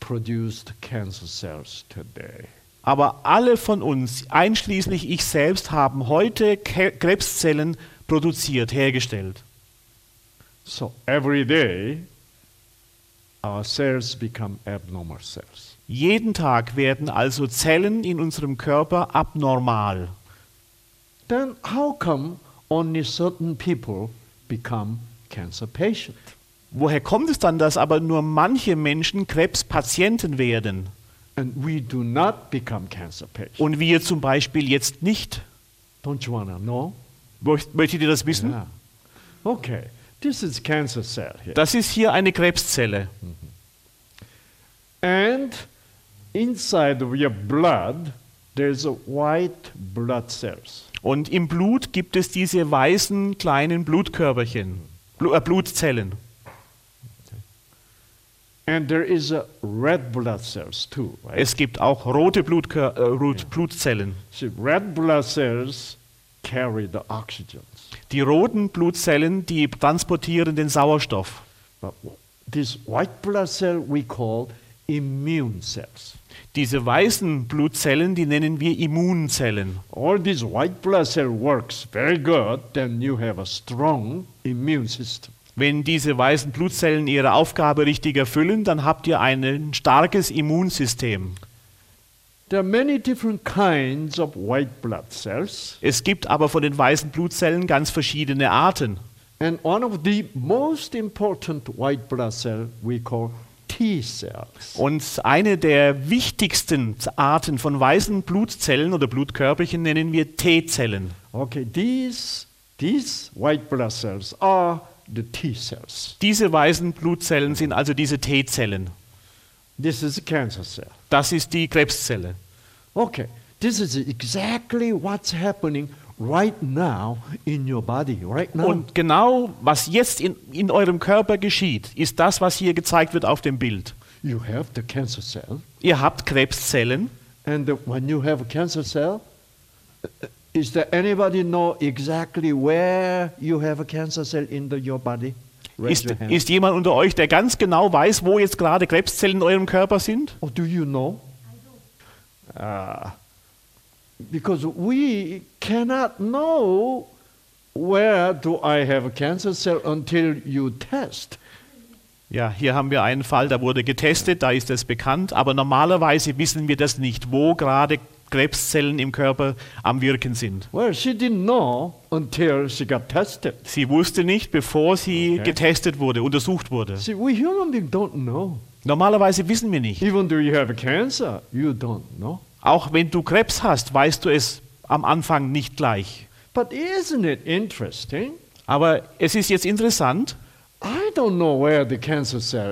produced cancer cells today. Aber alle von uns, einschließlich ich selbst, haben heute Krebszellen produziert, hergestellt. So every day, our cells become abnormal cells. Jeden Tag werden also Zellen in unserem Körper abnormal. Then how come only certain people become cancer patients? Woher kommt es dann, dass aber nur manche Menschen Krebspatienten werden And we do not become cancer patients. und wir zum Beispiel jetzt nicht? Don't you want to know? Möchtet ihr das wissen? Yeah. Okay, this is cancer cell here. Das ist hier eine Krebszelle. And inside of your blood, there's a white blood cells. Und im Blut gibt es diese weißen kleinen Blutkörperchen, Blutzellen. And there is a red blood cells too, right? Es gibt auch rote Blutzellen. See, red blood cells carry the oxygen. Die roten Blutzellen, die transportieren den Sauerstoff. But this white blood cell we call immune cells. Diese weißen Blutzellen, die nennen wir Immunzellen. All this white blood cell works very good, then you have a strong immune system. Wenn diese weißen Blutzellen ihre Aufgabe richtig erfüllen, dann habt ihr ein starkes Immunsystem. There are many different kinds of white blood cells, Es gibt aber von den weißen Blutzellen ganz verschiedene Arten. and one of the most important white blood cell we call T cells. Und eine der wichtigsten Arten von weißen Blutzellen oder Blutkörperchen nennen wir T-Zellen. Okay, these white blood cells are the T cells. Diese weißen Blutzellen sind also diese T-Zellen. This is a cancer cell. Das ist die Krebszelle. Okay, this is exactly what's happening right now in your body, right now. Und genau, was jetzt in eurem Körper geschieht, ist das, was hier gezeigt wird auf dem Bild. You have the cancer cell, Ihr habt Krebszellen and when you have a cancer cell, is there anybody know exactly where you have a cancer cell in your body? Raise your hand. Ist jemand unter euch, der ganz genau weiß, wo jetzt gerade Krebszellen in eurem Körper sind? Oh, do you know? Because we cannot know where do I have a cancer cell until you test. Ja, hier haben wir einen Fall, da wurde getestet, da ist es bekannt, aber normalerweise wissen wir das nicht, wo gerade Krebszellen im Körper am Wirken sind. Well, she didn't know until she got tested. Sie wusste nicht, bevor sie Okay. getestet wurde, untersucht wurde. See, we human beings don't know. Normalerweise wissen wir nicht. Even though you have a cancer, you don't know. Auch wenn du Krebs hast, weißt du es am Anfang nicht gleich. But isn't it interesting? Aber es ist jetzt interessant, I don't know where the cancer cell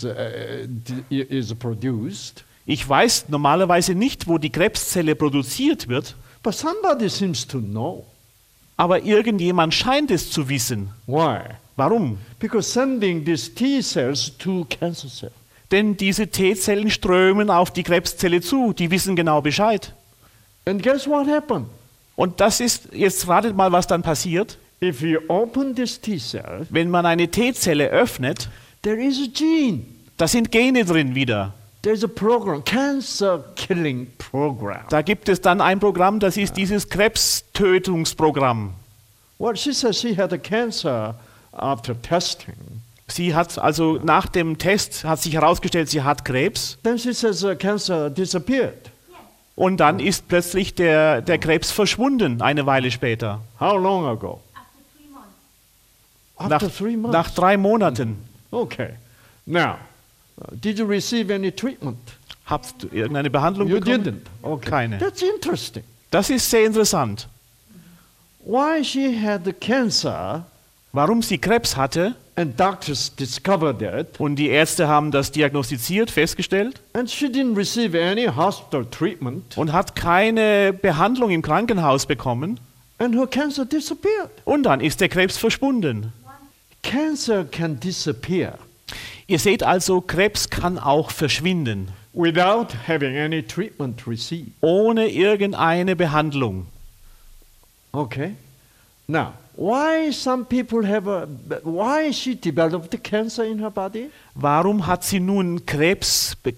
is produced, ich weiß normalerweise nicht, wo die Krebszelle produziert wird, but somebody seems to know. aber irgendjemand scheint es zu wissen. Why? Warum? Because sending these T cells to cancer cell. Denn diese T-Zellen strömen auf die Krebszelle zu, die wissen genau Bescheid. And guess what happened? Und das ist, jetzt ratet mal, was dann passiert. If you open this T cell, Wenn man eine T-Zelle öffnet, there is a gene. da sind Gene drin wieder. There's a program, cancer killing program. Da gibt es dann ein Programm, das ist dieses Krebstötungsprogramm. Well, she says she had a cancer after testing. Sie hat also nach dem Test hat sich herausgestellt, sie hat Krebs Then she says cancer disappeared. und dann ist plötzlich der Krebs verschwunden eine Weile später. How long ago? Nach, After 3 months. nach 3 Monaten. Okay. Now, did you receive any treatment? Habt du irgendeine Behandlung You bekommen? didn't. Okay. Keine. That's interesting. Das ist sehr interessant. Why she had the cancer Warum sie Krebs hatte and doctors discovered it, und die Ärzte haben das diagnostiziert, festgestellt and she didn't receive any hospital treatment, und hat keine Behandlung im Krankenhaus bekommen and her cancer disappeared. und dann ist der Krebs verschwunden. Cancer can disappear Ihr seht also, Krebs kann auch verschwinden, without having any treatment received. ohne irgendeine Behandlung. Okay. Now, why some people why she developed the cancer in her body? Warum hat sie nun Krebs